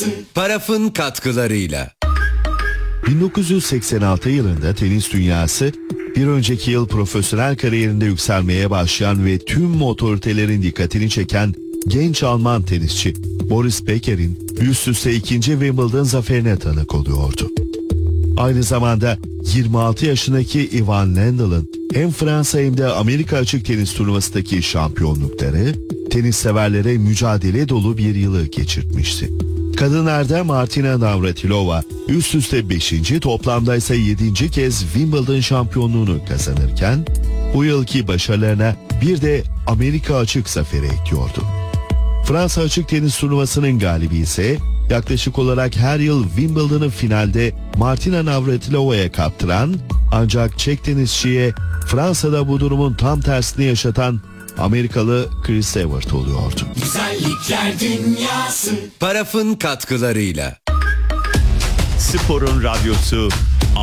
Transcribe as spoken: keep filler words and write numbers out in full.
Paraf'ın katkılarıyla. bin dokuz yüz seksen altı yılında tenis dünyası bir önceki yıl profesyonel kariyerinde yükselmeye başlayan ve tüm otoritelerin dikkatini çeken genç Alman tenisçi Boris Becher'in üst üste ikinci Wimbledon zaferine tanık oluyordu. Aynı zamanda yirmi altı yaşındaki Ivan Lendl'ın hem Fransa hem de Amerika açık tenis turnuvasındaki şampiyonlukları tenis severlere mücadele dolu bir yılı geçirtmişti. Kadınlarda Martina Navratilova üst üste beşinci toplamda ise yedinci kez Wimbledon şampiyonluğunu kazanırken bu yılki başarılarına bir de Amerika açık zaferi ekliyordu. Fransa açık tenis turnuvasının galibi ise yaklaşık olarak her yıl Wimbledon'ı finalde Martina Navratilova'ya kaptıran ancak Çek tenisçiye Fransa'da bu durumun tam tersini yaşatan Amerikalı Chris Evert oluyordu. Güzellikler dünyası. Paraf'ın katkılarıyla. Sporun radyosu